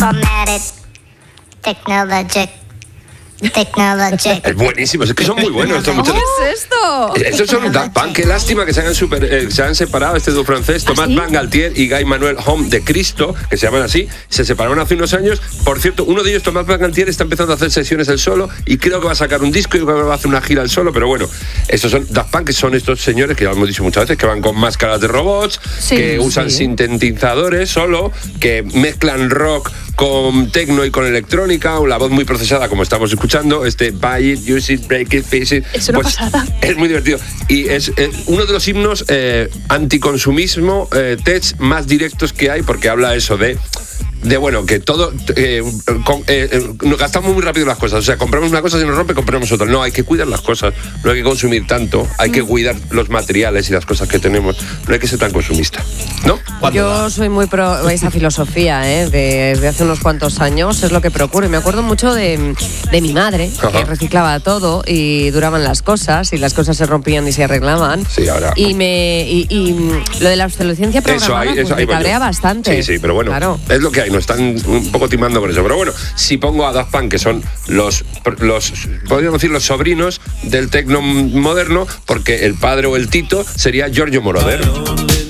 Chromatic. Technologic. Es buenísimo, es que son muy buenos estos muchachos. ¿Qué es esto? Estos son Daft Punk. Qué lástima que se han separado este dúo francés, Thomas Van Galtier y Guy Manuel Homme de Cristo, que se llaman así. Se separaron hace unos años. Por cierto, uno de ellos, Thomas Van Galtier, está empezando a hacer sesiones él solo y creo que va a sacar un disco y creo que va a hacer una gira él solo. Pero bueno, estos son Daft Punk, que son estos señores que ya hemos dicho muchas veces, que van con máscaras de robots, que usan sintetizadores solo, que mezclan rock con techno y con electrónica, la voz muy procesada como estamos escuchando, buy it, use it, break it, fix it. Es una pasada. Es muy divertido y es uno de los himnos anticonsumismo tech más directos que hay, porque habla eso de bueno, que todo nos gastamos muy rápido las cosas, o sea, compramos una cosa, se nos rompe, compramos otra. No, hay que cuidar las cosas, no hay que consumir tanto, hay que cuidar los materiales y las cosas que tenemos, no hay que ser tan consumista, ¿no? Yo soy muy pro esa filosofía, desde hace unos cuantos años, es lo que procuro. Y me acuerdo mucho de mi madre, que reciclaba todo y duraban las cosas, y las cosas se rompían y se arreglaban. Sí, ahora. Y lo de la obsolescencia programada me cabrea bastante. Sí, pero bueno, claro, es lo que hay. Nos están un poco timando con eso. Pero bueno, si pongo a Daft Punk, que son podríamos decir los sobrinos del tecno moderno, porque el padre o el Tito sería Giorgio Moroder.